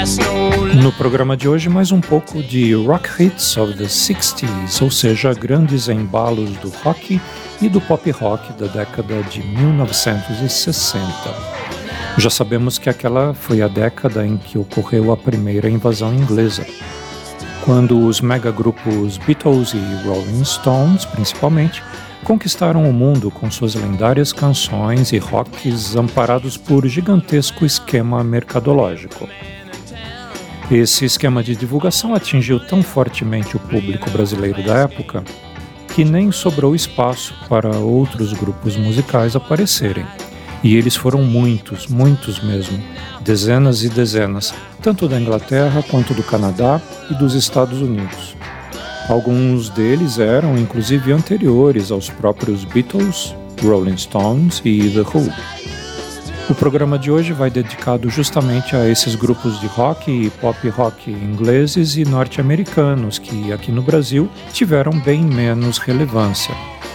No programa de hoje, mais um pouco de Rock Hits of the 60s, ou seja, grandes embalos do rock e do pop rock da década de 1960. Já sabemos que aquela foi a década em que ocorreu a primeira invasão inglesa, quando os megagrupos Beatles e Rolling Stones, principalmente, conquistaram o mundo com suas lendárias canções e rocks amparados por gigantesco esquema mercadológico. Esse esquema de divulgação atingiu tão fortemente o público brasileiro da época que nem sobrou espaço para outros grupos musicais aparecerem. E eles foram muitos, muitos mesmo, dezenas e dezenas, tanto da Inglaterra quanto do Canadá e dos Estados Unidos. Alguns deles eram, inclusive, anteriores aos próprios Beatles, Rolling Stones e The Who. O programa de hoje vai dedicado justamente a esses grupos de rock e pop rock ingleses e norte-americanos que, aqui no Brasil, tiveram bem menos relevância.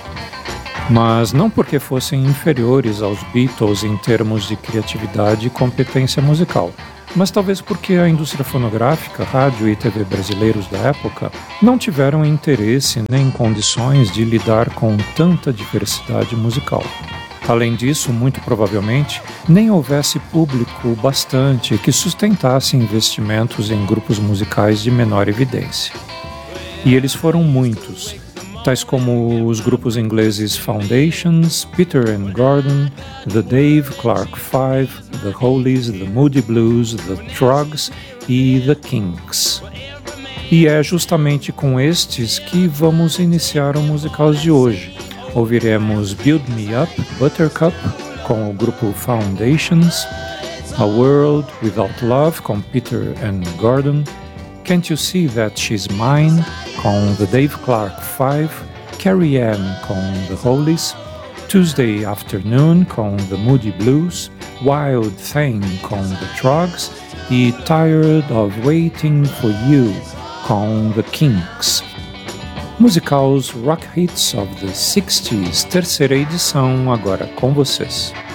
Mas não porque fossem inferiores aos Beatles em termos de criatividade e competência musical, mas talvez porque a indústria fonográfica, rádio e TV brasileiros da época não tiveram interesse nem condições de lidar com tanta diversidade musical. Além disso, muito provavelmente, nem houvesse público bastante que sustentasse investimentos em grupos musicais de menor evidência. E eles foram muitos, tais como os grupos ingleses Foundations, Peter and Gordon, The Dave Clark Five, The Hollies, The Moody Blues, The Troggs e The Kinks. E é justamente com estes que vamos iniciar o musical de hoje. Ouviremos Build Me Up, Buttercup, com o grupo Foundations, A World Without Love, com Peter and Gordon, Can't You See That She's Mine, com The Dave Clark Five, Carrie Ann, com The Hollies, Tuesday Afternoon, com The Moody Blues, Wild Thing, com The Troggs e Tired of Waiting for You, com The Kinks. Musicals Rock Hits of the 60s, terceira edição, agora com vocês.